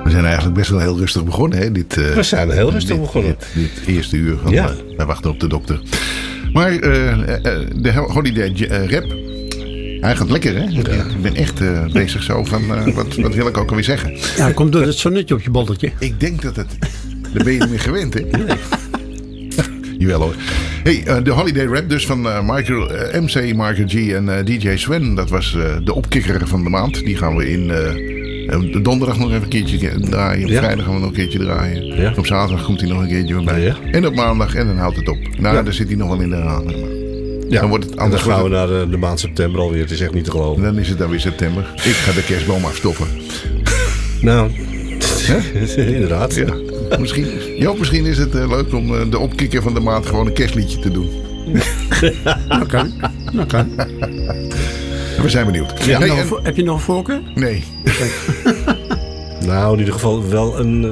We zijn eigenlijk best wel heel rustig begonnen. Hè? We zijn heel rustig begonnen. Dit eerste uur van wij wachten op de dokter. Maar de Holiday Rap, hij gaat lekker hè? Ja. Ik ben echt bezig zo van, wat wil ik ook alweer zeggen? Ja, komt door het zonnetje op je bolletje. Ik denk dat het, daar ben je niet meer gewend hè? Nee. Jawel hoor. Hey, de Holiday Rap dus van MC, Marco G en DJ Sven. Dat was de opkikker van de maand. Die gaan we in donderdag nog even een keertje draaien. Op vrijdag gaan we nog een keertje draaien. Ja. Op zaterdag komt hij nog een keertje voorbij. Ja. En op maandag en dan houdt het op. Nou, daar zit hij nog wel in de herhaling. Ja. Dan wordt het anders. En dan gaan we naar de maand september alweer. Het is echt niet te geloven. Dan is het dan weer september. Ik ga de kerstboom afstoffen. Nou, inderdaad. Ja. Misschien is het leuk om de opkikker van de maand gewoon een kerstliedje te doen. Dat kan. We zijn benieuwd. Ja. Heb je nog een voorkeur? Nee. Nou, in ieder geval wel een